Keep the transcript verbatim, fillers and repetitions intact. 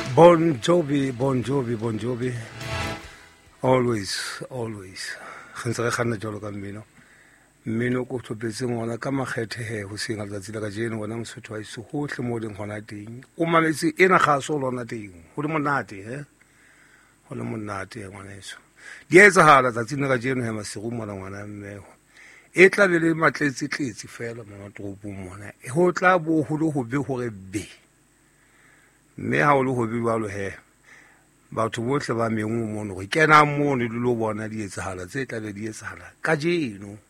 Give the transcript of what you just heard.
Bon Jovi, Bon Jovi, Bon Jovi. Always, always. Kgantse re kganna jalo ka mmino. Mmino ko thopetseng ona ka makgethe he ho singa letsatsi la ka jeno wona Mosotho wa iso hohle mo ding hona teng. O mametse ena ga so lona teng. Ho le monate he. Ho le monate ngwana eso. Di etsahala tsatsing la ka jeno he Masiru mona ngwana mmeho. E tla be le matletse tletse fela mona toropong mona. Ho tla bo ho le ho be hore be. Me ha o le ho be jwalo he. Batho bohle ba mengwe mono go kena mono le lo bona di etsahala tse tla be di etsahala ka jeno.